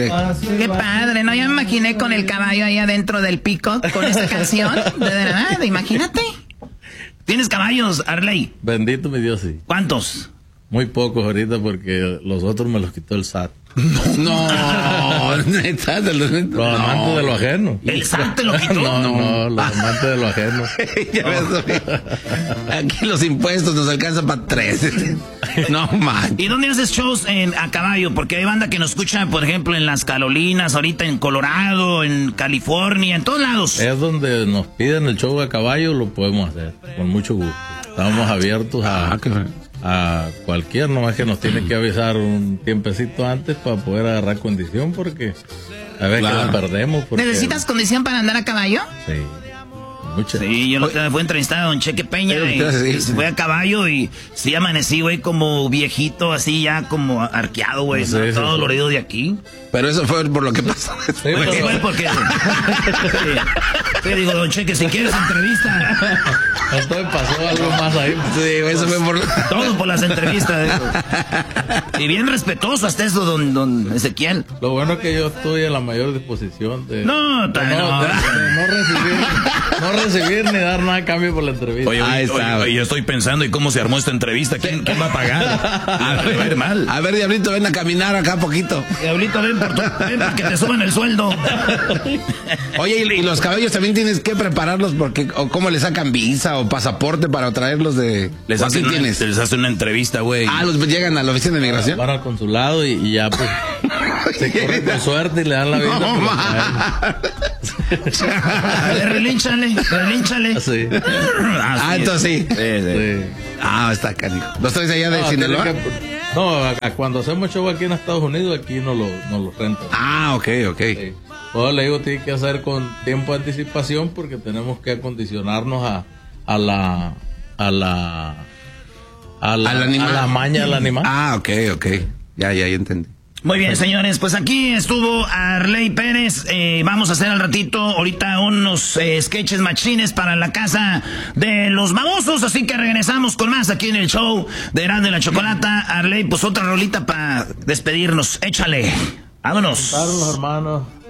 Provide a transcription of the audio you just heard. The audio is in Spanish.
directo. Qué padre, ¿no? Ya me imaginé con el caballo ahí adentro del Peacock con esta canción. De verdad, imagínate. ¿Tienes caballos, Arley? Bendito mi Dios, sí. ¿Cuántos? Muy pocos ahorita porque los otros me los quitó el SAT. No, neta, Los amantes de lo ajeno. ¿El SAT te lo quitó? No, los amantes de lo ajeno. Ya ves, aquí los impuestos nos alcanzan para 3. No, man. ¿Y dónde haces shows a caballo? Porque hay banda que nos escucha, por ejemplo, en las Carolinas, ahorita en Colorado, en California, en todos lados. Es donde nos piden el show a caballo, lo podemos hacer, con mucho gusto. Estamos abiertos a cualquier, nomás que nos tiene que avisar un tiempecito antes para poder agarrar condición, porque a veces la perdemos. ¿Necesitas condición para andar a caballo? Sí. Mucha. Sí, yo fui a entrevistar a don Cheque Peña y se fue a caballo y sí amanecí, güey, como viejito, así ya como arqueado, güey, Sí, todo sí. dolorido de aquí. Pero eso fue por lo que pasó. Sí, Pues sí, güey, porque... Te digo, don Cheque, si quieres entrevista... Entonces pasó algo más ahí. Sí, eso fue por... Todo por las entrevistas. Y bien respetuoso hasta eso, don Ezequiel. Lo bueno es que yo estoy en la mayor disposición de No, de no recibir ni dar nada a cambio por la entrevista. Oye, yo estoy pensando, ¿y cómo se armó esta entrevista? ¿Quién va a pagar? A ver, mal. A ver, Diablito, ven a caminar acá poquito. Diablito, ven para que te suban el sueldo. Oye, y los caballos también tienes que prepararlos porque o cómo le sacan visa o pasaporte para traerlos de... Les ¿O aquí hacen tienes? les hacen una entrevista, güey. Los llegan a la oficina de migración. Van al consulado y ya pues se corre con suerte y le dan la vida. No, A ver, relínchale. Sí. Entonces sí. Sí. Está canijo. ¿Los traes allá de Sinaloa? Cuando hacemos show aquí en Estados Unidos, aquí nos lo rentan. Ok. Sí. Pues le digo, tiene que hacer con tiempo de anticipación porque tenemos que acondicionarnos a la maña del animal. Ok. Ya entendí. Muy bien, señores, pues aquí estuvo Arley Pérez. Vamos a hacer al ratito ahorita unos sketches machines para la casa de los babosos, así que regresamos con más aquí en el show de Erasmo y la Chocolata. Arley, pues otra rolita para despedirnos. Échale. Vámonos. Los hermanos